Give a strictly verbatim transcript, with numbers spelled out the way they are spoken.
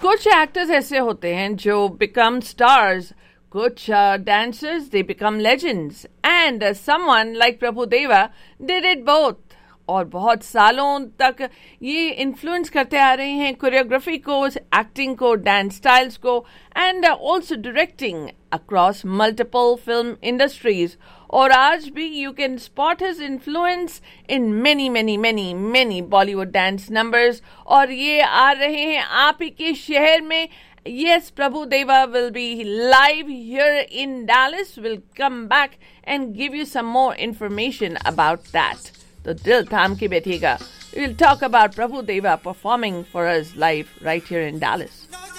कुछ एक्टर्स ऐसे होते हैं जो बिकम स्टार्स, कुछ dancers they become legends, and uh, someone like Prabhu Deva did it both. और बहुत सालों तक ये इन्फ्लुएंस करते आ रहे हैं कोरियोग्राफी को, एक्टिंग को, डांस स्टाइल्स को, and also directing across multiple film industries. और आज भी you can spot his influence in many many many many Bollywood dance numbers. और ये आ रहे हैं आप ही के शहर में. Yes, Prabhu Deva will be live here in Dallas. We'll come back and give you some more information about that. तो दिल थाम के बैठिएगा. We'll talk about Prabhu Deva performing for us live right here in Dallas.